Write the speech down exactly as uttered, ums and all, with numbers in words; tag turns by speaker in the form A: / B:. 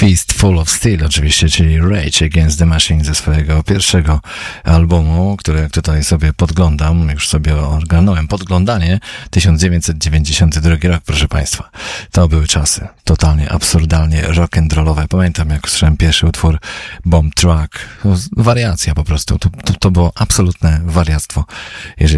A: Fistful of Steel oczywiście, czyli Rage Against the Machine ze swojego pierwszego albumu, który jak tutaj sobie podglądam, już sobie ogarnąłem, podglądanie, tysiąc dziewięćset dziewięćdziesiąty drugi rok, proszę Państwa. To były czasy totalnie, absurdalnie rock'n'rollowe. Pamiętam, jak słyszałem pierwszy utwór Bomb Track, wariacja po prostu, to, to, to było absolutne wariactwo, jeżeli